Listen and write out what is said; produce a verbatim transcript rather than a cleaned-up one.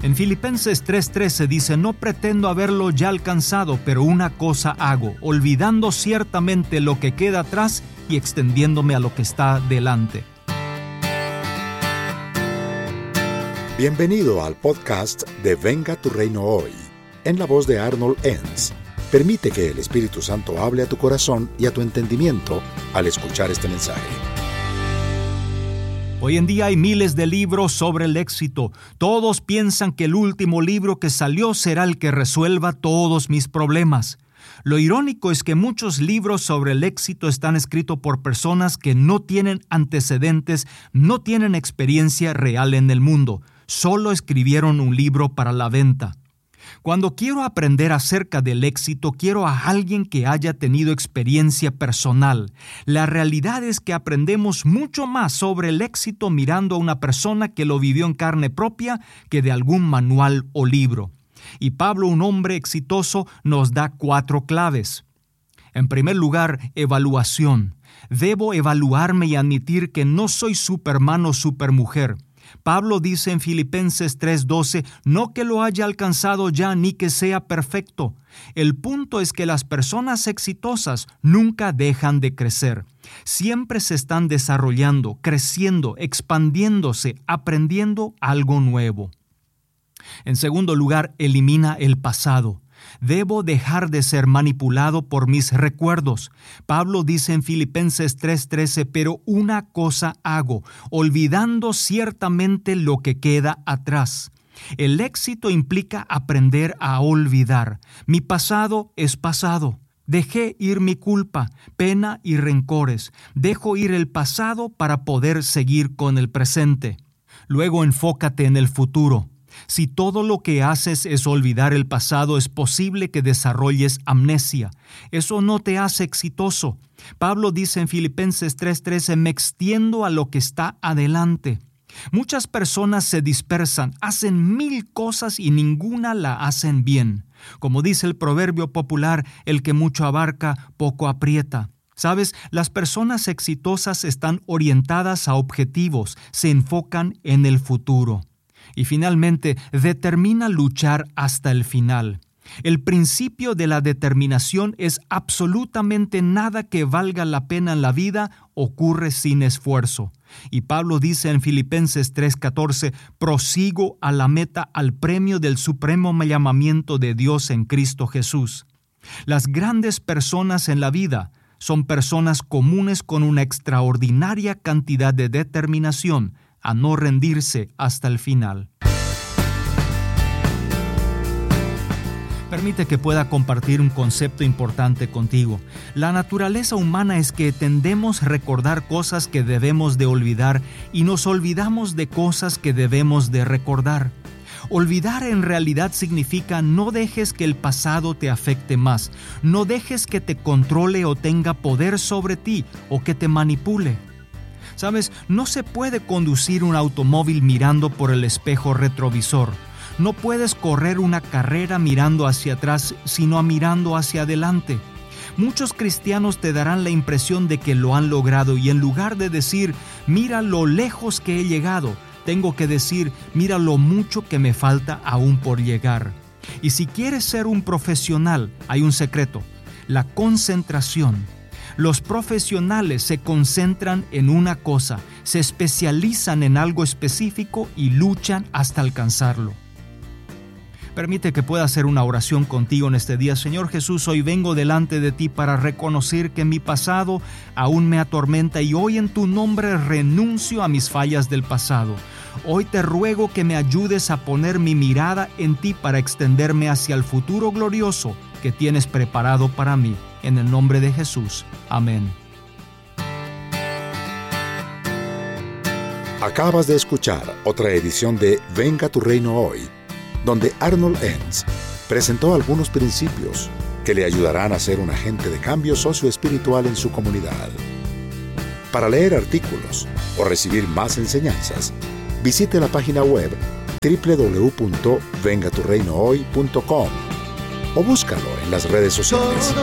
En Filipenses tres trece dice: no pretendo haberlo ya alcanzado, pero una cosa hago, olvidando ciertamente lo que queda atrás y extendiéndome a lo que está delante. Bienvenido al podcast de Venga tu Reino Hoy, en la voz de Arnold Enns. Permite que el Espíritu Santo hable a tu corazón y a tu entendimiento al escuchar este mensaje. Hoy en día hay miles de libros sobre el éxito. Todos piensan que el último libro que salió será el que resuelva todos mis problemas. Lo irónico es que muchos libros sobre el éxito están escritos por personas que no tienen antecedentes, no tienen experiencia real en el mundo. Solo escribieron un libro para la venta. Cuando quiero aprender acerca del éxito, quiero a alguien que haya tenido experiencia personal. La realidad es que aprendemos mucho más sobre el éxito mirando a una persona que lo vivió en carne propia que de algún manual o libro. Y Pablo, un hombre exitoso, nos da cuatro claves. En primer lugar, evaluación. Debo evaluarme y admitir que no soy Superman o Supermujer. Pablo dice en Filipenses tres doce, no que lo haya alcanzado ya ni que sea perfecto. El punto es que las personas exitosas nunca dejan de crecer. Siempre se están desarrollando, creciendo, expandiéndose, aprendiendo algo nuevo. En segundo lugar, elimina el pasado. Debo dejar de ser manipulado por mis recuerdos. Pablo dice en Filipenses tres trece, pero una cosa hago, olvidando ciertamente lo que queda atrás. El éxito implica aprender a olvidar. Mi pasado es pasado. Dejé ir mi culpa, pena y rencores. Dejo ir el pasado para poder seguir con el presente. Luego enfócate en el futuro. Si todo lo que haces es olvidar el pasado, es posible que desarrolles amnesia. Eso no te hace exitoso. Pablo dice en Filipenses tres trece, me extiendo a lo que está adelante. Muchas personas se dispersan, hacen mil cosas y ninguna la hacen bien. Como dice el proverbio popular, el que mucho abarca, poco aprieta. ¿Sabes? Las personas exitosas están orientadas a objetivos, se enfocan en el futuro. Y finalmente, determina luchar hasta el final. El principio de la determinación es absolutamente nada que valga la pena en la vida ocurre sin esfuerzo. Y Pablo dice en Filipenses tres catorce, prosigo a la meta, al premio del supremo llamamiento de Dios en Cristo Jesús. Las grandes personas en la vida son personas comunes con una extraordinaria cantidad de determinación a no rendirse hasta el final. Permite que pueda compartir un concepto importante contigo. La naturaleza humana es que tendemos a recordar cosas que debemos de olvidar y nos olvidamos de cosas que debemos de recordar. Olvidar en realidad significa no dejes que el pasado te afecte más, no dejes que te controle o tenga poder sobre ti o que te manipule. ¿Sabes? No se puede conducir un automóvil mirando por el espejo retrovisor. No puedes correr una carrera mirando hacia atrás, sino mirando hacia adelante. Muchos cristianos te darán la impresión de que lo han logrado y en lugar de decir, mira lo lejos que he llegado, tengo que decir, mira lo mucho que me falta aún por llegar. Y si quieres ser un profesional, hay un secreto, la concentración. Los profesionales se concentran en una cosa, se especializan en algo específico y luchan hasta alcanzarlo. Permite que pueda hacer una oración contigo en este día. Señor Jesús, hoy vengo delante de ti para reconocer que mi pasado aún me atormenta y hoy en tu nombre renuncio a mis fallas del pasado. Hoy te ruego que me ayudes a poner mi mirada en ti para extenderme hacia el futuro glorioso que tienes preparado para mí. En el nombre de Jesús. Amén. Acabas de escuchar otra edición de Venga tu Reino Hoy, donde Arnold Enns presentó algunos principios que le ayudarán a ser un agente de cambio socioespiritual en su comunidad. Para leer artículos o recibir más enseñanzas, visite la página web doble u doble u doble u punto venga tu reino hoy punto com o búscalo en las redes sociales.